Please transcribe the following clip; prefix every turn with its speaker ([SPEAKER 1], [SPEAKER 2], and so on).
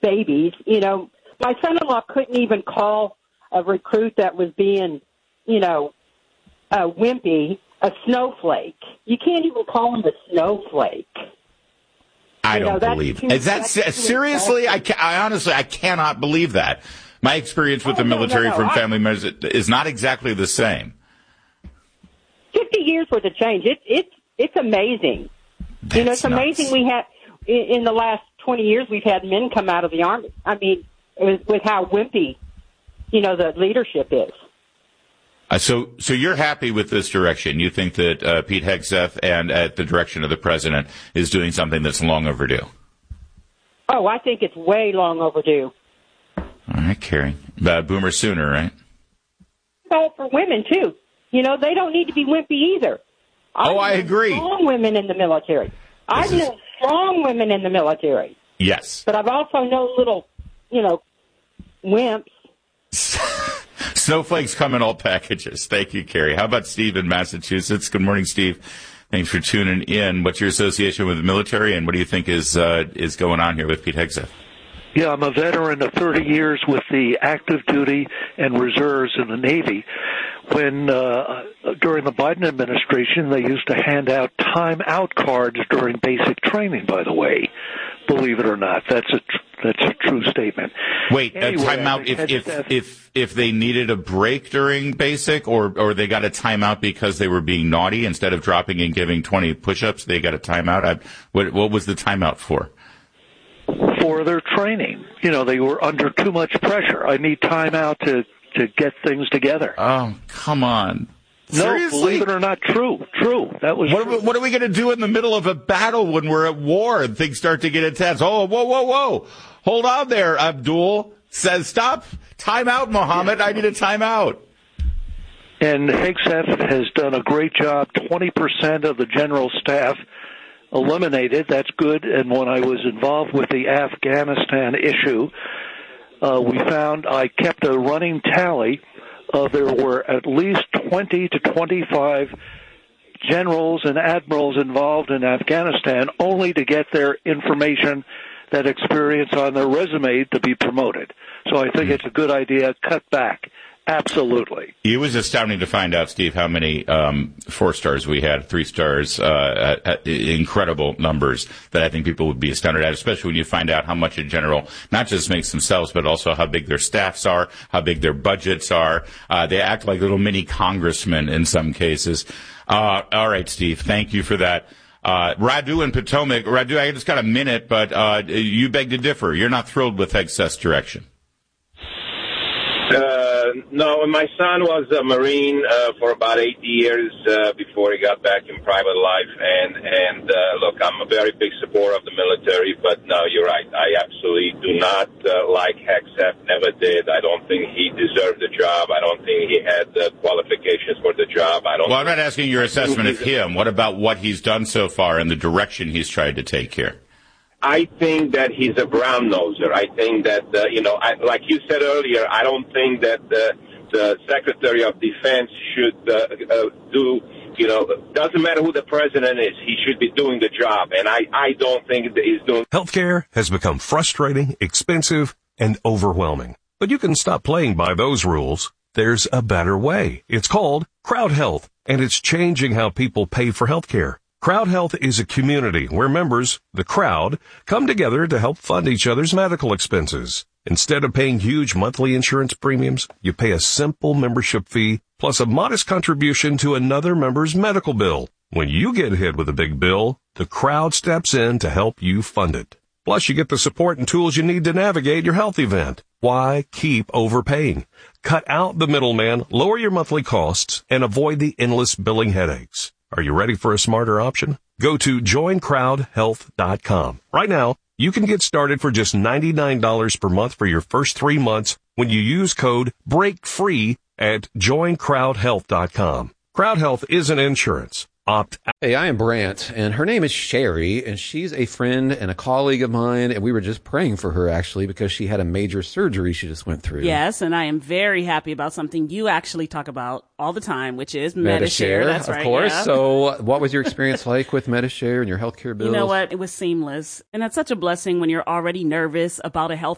[SPEAKER 1] babies. You know, my son-in-law couldn't even call a recruit that was being, wimpy, a snowflake. You can't even call him a snowflake.
[SPEAKER 2] I don't believe. Is that seriously? I honestly, I cannot believe that. My experience with the military from family members is not exactly the same.
[SPEAKER 1] 50 years worth of change. It's amazing. It's amazing we have, in the last 20 years, we've had men come out of the Army. I mean, with how wimpy, the leadership is.
[SPEAKER 2] So you're happy with this direction? You think that Pete Hegseth and at the direction of the president is doing something that's long overdue?
[SPEAKER 1] Oh, I think it's way long overdue.
[SPEAKER 2] All right, Carrie. Boomer sooner, right?
[SPEAKER 1] Oh, for women, too. They don't need to be wimpy either.
[SPEAKER 2] I agree.
[SPEAKER 1] Strong women in the military. I've known strong women in the military.
[SPEAKER 2] Yes.
[SPEAKER 1] But I've also known little, wimps.
[SPEAKER 2] Snowflakes come in all packages. Thank you, Carrie. How about Steve in Massachusetts? Good morning, Steve. Thanks for tuning in. What's your association with the military, and what do you think is going on here with Pete Hegseth?
[SPEAKER 3] Yeah, I'm a veteran of 30 years with the active duty and reserves in the Navy. When during the Biden administration, they used to hand out time-out cards during basic training, by the way. Believe it or not, that's a true statement.
[SPEAKER 2] Wait, anyway, a timeout if they needed a break during basic, or they got a timeout because they were being naughty instead of dropping and giving 20 push-ups, they got a timeout. What was the timeout for?
[SPEAKER 3] For their training. They were under too much pressure. I need time out to get things together.
[SPEAKER 2] Oh, come on.
[SPEAKER 3] No,
[SPEAKER 2] seriously?
[SPEAKER 3] Believe it or not, true. That was
[SPEAKER 2] what are we going to do in the middle of a battle when we're at war and things start to get intense? Oh, whoa. Hold on there, Abdul. Says, stop. Time out, Mohammed. I need a time out.
[SPEAKER 3] And Hegseth has done a great job. 20% of the general staff eliminated. That's good. And when I was involved with the Afghanistan issue, I kept a running tally. There were at least 20 to 25 generals and admirals involved in Afghanistan only to get their information, that experience on their resume to be promoted. So I think it's a good idea. Cut back. Absolutely.
[SPEAKER 2] It was astounding to find out, Steve, how many 4 stars we had, 3 stars, incredible numbers that I think people would be astounded at, especially when you find out how much a general not just makes themselves, but also how big their staffs are, how big their budgets are. They act like little mini congressmen in some cases. All right, Steve, thank you for that. Radu in Potomac. Radu, I just got a minute, but you beg to differ. You're not thrilled with Hegseth's direction.
[SPEAKER 4] No, my son was a Marine for about 8 years before he got back in private life. And look, I'm a very big supporter of the military, but no, you're right. I absolutely do not like Hegseth, never did. I don't think he deserved the job. I don't think he had the qualifications for the job.
[SPEAKER 2] Well, I'm not asking your assessment of him. What about what he's done so far and the direction he's tried to take here?
[SPEAKER 4] I think that he's a brown-noser. I think that, like you said earlier, I don't think that the Secretary of Defense should doesn't matter who the president is, he should be doing the job. And I don't think that he's doing.
[SPEAKER 5] Healthcare has become frustrating, expensive, and overwhelming. But you can stop playing by those rules. There's a better way. It's called Crowd Health, and it's changing how people pay for healthcare. Crowd Health is a community where members, the crowd, come together to help fund each other's medical expenses. Instead of paying huge monthly insurance premiums, you pay a simple membership fee plus a modest contribution to another member's medical bill. When you get hit with a big bill, the crowd steps in to help you fund it. Plus, you get the support and tools you need to navigate your health event. Why keep overpaying? Cut out the middleman, lower your monthly costs, and avoid the endless billing headaches. Are you ready for a smarter option? Go to joincrowdhealth.com. Right now, you can get started for just $99 per month for your first 3 months when you use code BREAKFREE at joincrowdhealth.com. Crowd Health isn't insurance. Opt out.
[SPEAKER 6] Hey, I am Brant, and her name is Sherry, and she's a friend and a colleague of mine, and we were just praying for her, actually, because she had a major surgery she just went through.
[SPEAKER 7] Yes, and I am very happy about something you actually talk about all the time, which is Medi-Share. That's right,
[SPEAKER 6] of course.
[SPEAKER 7] Yeah.
[SPEAKER 6] So what was your experience like with Medi-Share and your healthcare bills?
[SPEAKER 7] You know what? It was seamless, and it's such a blessing when you're already nervous about a health